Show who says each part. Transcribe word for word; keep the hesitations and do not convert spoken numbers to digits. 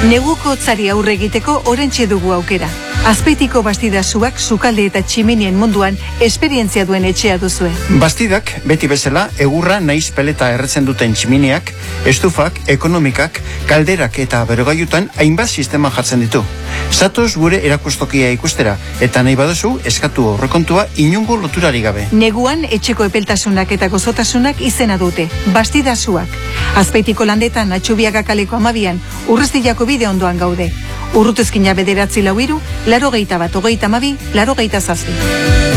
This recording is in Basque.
Speaker 1: Neguko hotzari aurre egiteko orentxe dugu aukera. Azpeitiko Bastidasuak sukalde eta tximinien munduan esperientzia duen etxea duzue.
Speaker 2: Bastidak, beti bezala, egurra naiz peleta erretzen duten tximiniak, estufak, ekonomikak, kalderak eta berogaiutan hainbat sistema jartzen ditu. Zatoz gure erakustokia ikustera, eta nahi baduzu eskatu aurrekontua inongo loturari gabe.
Speaker 1: Neguan etxeko epeltasunak eta gozotasunak izena dute. Bastidasuak. Azpeitiko landetan Atxubiaga kaleko amabian, Urrestillako bide ondoan gaude. Urrutezkina bederatzi lau hiru, laro geita bat, hogeita amabi, laro geita zazpi.